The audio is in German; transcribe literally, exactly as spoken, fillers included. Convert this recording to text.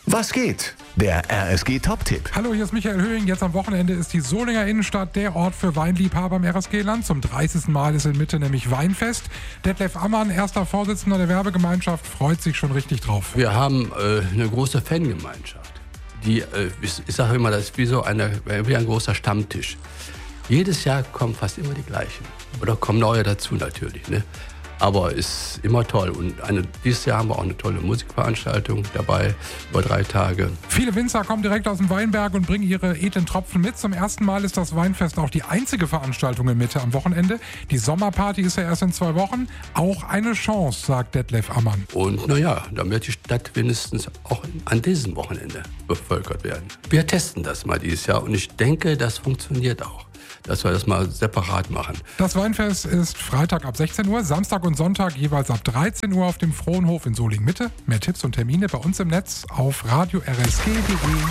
Was geht? Der R S G-Top-Tipp. Hallo, hier ist Michael Höhing. Jetzt am Wochenende ist die Solinger Innenstadt der Ort für Weinliebhaber im R S G-Land. Zum dreißigsten Mal ist in Mitte nämlich Weinfest. Detlef Ammann, erster Vorsitzender der Werbegemeinschaft, freut sich schon richtig drauf. Wir haben äh, eine große Fangemeinschaft. Die, äh, ich, ich sage immer, das ist wie so eine, wie ein großer Stammtisch. Jedes Jahr kommen fast immer die gleichen. Oder kommen neue dazu natürlich, ne? Aber ist immer toll. Und eine, dieses Jahr haben wir auch eine tolle Musikveranstaltung dabei, über drei Tage. Viele Winzer kommen direkt aus dem Weinberg und bringen ihre edlen Tropfen mit. Zum ersten Mal ist das Weinfest auch die einzige Veranstaltung in Mitte am Wochenende. Die Sommerparty ist ja erst in zwei Wochen. Auch eine Chance, sagt Detlef Ammann. Und naja, dann wird die Stadt wenigstens auch an diesem Wochenende bevölkert werden. Wir testen das mal dieses Jahr und ich denke, das funktioniert auch, dass wir das mal separat machen. Das Weinfest ist Freitag ab sechzehn Uhr, Samstag und Sonntag jeweils ab dreizehn Uhr auf dem Frohnhof in Solingen-Mitte. Mehr Tipps und Termine bei uns im Netz auf radio r s g punkt d e.